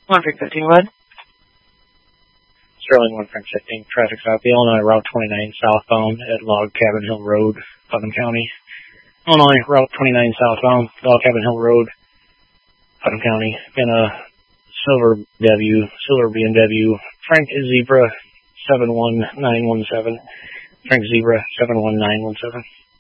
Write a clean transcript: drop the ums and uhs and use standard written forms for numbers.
1 Frank 15, bud. Sterling 1 Frank 15, traffic stop, Illinois Route 29 southbound at Log Cabin Hill Road, Putnam County. Illinois Route 29 southbound, Log Cabin Hill Road, Putnam County. In a silver BMW, Frank Zebra 71917. Frank Zebra 71917.